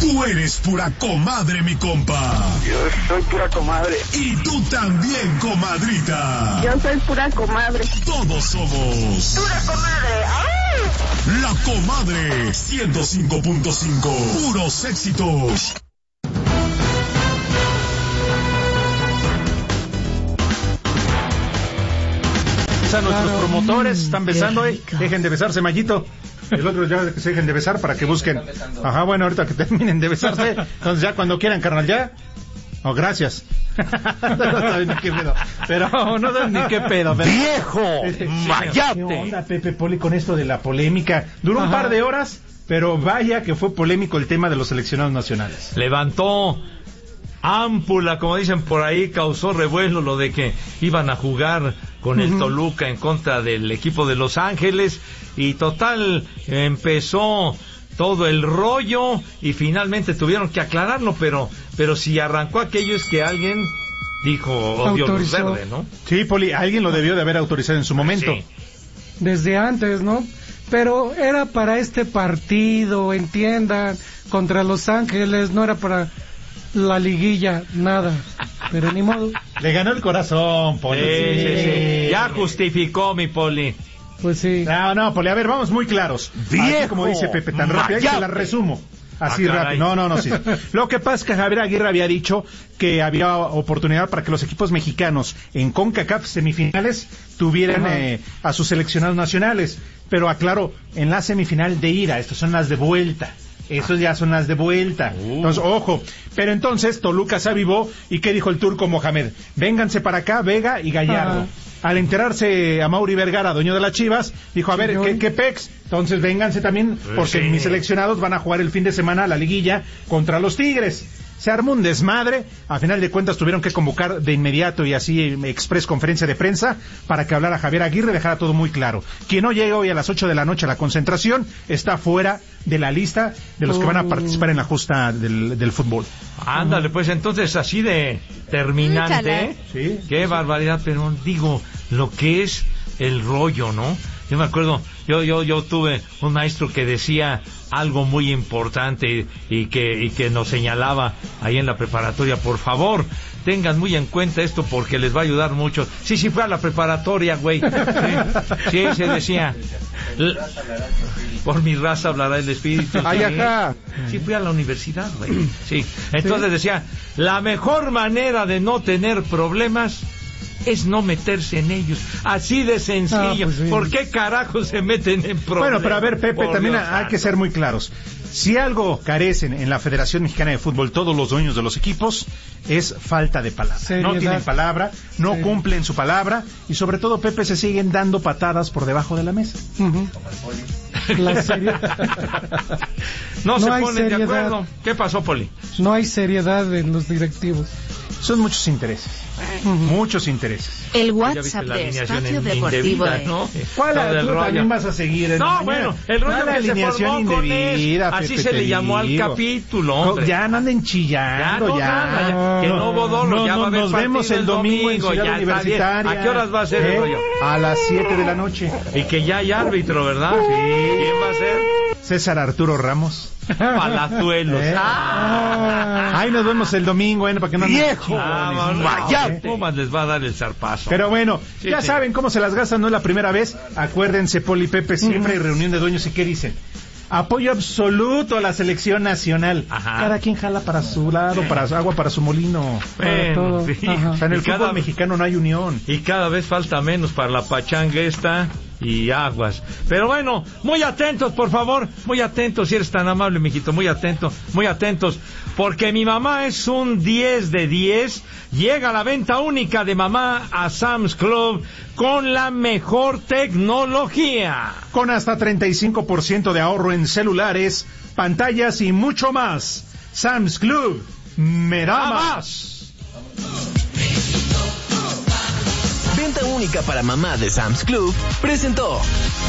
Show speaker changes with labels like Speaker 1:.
Speaker 1: Tú eres pura comadre, mi compa.
Speaker 2: Yo soy pura comadre.
Speaker 1: Y tú también, comadrita.
Speaker 3: Yo soy pura comadre.
Speaker 1: Todos somos
Speaker 3: Pura comadre. ¡Ay!
Speaker 1: La Comadre 105.5. Puros éxitos.
Speaker 4: Nuestros promotores están besando, dejen de besarse, Mayito. El otro ya que se dejen de besar para que busquen. Ajá, bueno, ahorita que terminen de besarse, entonces ya cuando quieran, carnal, ya. Oh, gracias. No saben ni qué pedo. Pero no saben ni qué pedo. Pero...
Speaker 5: ¡Viejo! ¡Mayate!
Speaker 4: ¿Qué onda, Pepe Poli, con esto de la polémica? Duró un par de horas, pero vaya que fue polémico el tema de los seleccionados nacionales.
Speaker 5: Levantó ámpula, como dicen por ahí, causó revuelo lo de que iban a jugar con el Toluca en contra del equipo de Los Ángeles, y total, empezó todo el rollo y finalmente tuvieron que aclararlo, pero si arrancó aquello es que alguien dijo dio luz verde, ¿no?
Speaker 4: Sí, Poli, alguien lo debió de haber autorizado en su momento.
Speaker 6: Sí. Desde antes, ¿no? Pero era para este partido, entiendan, contra Los Ángeles, no era para la liguilla, nada. Pero ni modo.
Speaker 4: Le ganó el corazón, Poli.
Speaker 5: Sí. Ya justificó, mi Poli.
Speaker 6: Pues sí.
Speaker 4: No, Poli, a ver, vamos muy claros.
Speaker 5: ¡Viejo!
Speaker 4: Así como dice Pepe, tan rápido, ahí se la resumo. Así rápido. No, sí. Lo que pasa es que Javier Aguirre había dicho que había oportunidad para que los equipos mexicanos en CONCACAF semifinales tuvieran a sus seleccionados nacionales. Pero aclaro, en la semifinal de ida, estas son las de vuelta. Esos ya son las de vuelta. Entonces, ojo. Pero entonces Toluca se avivó y ¿qué dijo el turco Mohamed? Vénganse para acá, Vega y Gallardo. Al enterarse a Mauri Vergara, dueño de las Chivas, dijo, a ver, ¿qué pex? Entonces vénganse también, porque mis seleccionados van a jugar el fin de semana la liguilla contra los Tigres. Se armó un desmadre, a final de cuentas tuvieron que convocar de inmediato y así express conferencia de prensa para que hablara Javier Aguirre y dejara todo muy claro. Quien no llegue hoy a las 8 de la noche a la concentración está fuera de la lista de los que van a participar en la justa del fútbol.
Speaker 5: Ándale, pues entonces así de terminante,
Speaker 4: ¿sí?
Speaker 5: Qué barbaridad, pero digo, lo que es el rollo, ¿no? Yo me acuerdo, yo tuve un maestro que decía algo muy importante y que nos señalaba ahí en la preparatoria: por favor, tengan muy en cuenta esto porque les va a ayudar mucho. Sí, fue a la preparatoria, güey. Sí, se decía. Por mi raza hablará el espíritu.
Speaker 4: Ay, ajá.
Speaker 5: Sí, fui a la universidad, güey. Sí. Entonces decía, la mejor manera de no tener problemas es no meterse en ellos. Así de sencillo.
Speaker 6: Pues sí.
Speaker 5: ¿Por qué carajo se meten en problemas?
Speaker 4: Bueno, pero a ver, Pepe, también hay que ser muy claros. Si algo carecen en la Federación Mexicana de Fútbol todos los dueños de los equipos, es falta de palabra.
Speaker 6: Seriedad.
Speaker 4: No tienen palabra, no cumplen su palabra, y sobre todo, Pepe, se siguen dando patadas por debajo de la mesa.
Speaker 6: La seriedad.
Speaker 5: No se
Speaker 6: hay
Speaker 5: ponen de
Speaker 6: seriedad.
Speaker 5: acuerdo. ¿Qué pasó, Poli?
Speaker 6: No hay seriedad en los directivos.
Speaker 4: Son muchos intereses. Muchos intereses.
Speaker 7: El
Speaker 5: ¿Ya viste
Speaker 7: WhatsApp
Speaker 5: la
Speaker 7: de
Speaker 5: alineación
Speaker 7: Espacio Deportivo
Speaker 5: indebida,
Speaker 7: es...
Speaker 5: ¿no?
Speaker 4: ¿Cuál
Speaker 5: Todo el
Speaker 4: tú
Speaker 5: rollo.
Speaker 4: también vas a seguir?
Speaker 5: No, bueno, el rollo
Speaker 4: la
Speaker 5: que se
Speaker 4: alineación
Speaker 5: formó con
Speaker 4: indebida,
Speaker 5: así
Speaker 4: Pepe,
Speaker 5: se le
Speaker 4: te
Speaker 5: llamó al
Speaker 4: digo.
Speaker 5: capítulo, hombre.
Speaker 4: Ya no anden chillando,
Speaker 5: ya. Que no hubo dolo, ya va a haber
Speaker 4: nos vemos
Speaker 5: partido
Speaker 4: el domingo en Ciudad
Speaker 5: ya está bien.
Speaker 4: Universitaria.
Speaker 5: ¿A qué horas va a ser el rollo?
Speaker 4: A las 7 de la noche.
Speaker 5: Y que ya hay árbitro, ¿verdad? Sí. ¿Quién va a ser?
Speaker 4: César Arturo Ramos.
Speaker 5: Palazuelos.
Speaker 4: Ahí nos vemos el domingo, para que no anden
Speaker 5: ¡Viejo!
Speaker 4: chingones.
Speaker 5: Pumas les va a dar el zarpazo.
Speaker 4: Pero bueno,
Speaker 5: Sí,
Speaker 4: ya
Speaker 5: sí.
Speaker 4: saben cómo se las gastan, no es la primera vez. Acuérdense, Poli, Pepe, siempre hay reunión de dueños. ¿Y qué dicen? Apoyo absoluto a la selección nacional.
Speaker 5: Ajá.
Speaker 4: Cada quien jala para su lado, para su agua, para su molino.
Speaker 5: Bueno,
Speaker 6: todo.
Speaker 5: sí.
Speaker 6: Ajá.
Speaker 4: O sea, en el
Speaker 5: Y cada-
Speaker 4: fútbol mexicano no hay unión.
Speaker 5: Y cada vez falta menos para la pachanga esta y aguas. Pero bueno, muy atentos, por favor, muy atentos, si eres tan amable, mijito, muy atentos, porque mi mamá es un 10 de 10. Llega la venta única de mamá a Sam's Club con la mejor tecnología.
Speaker 4: Con hasta 35% de ahorro en celulares, pantallas y mucho más. Sam's Club, me da más.
Speaker 8: Venta única para mamá de Sam's Club presentó